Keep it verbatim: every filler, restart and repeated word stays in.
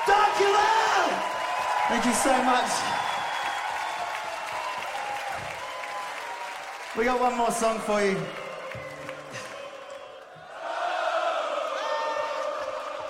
Darkula! Thank you so much. We got one more song for you.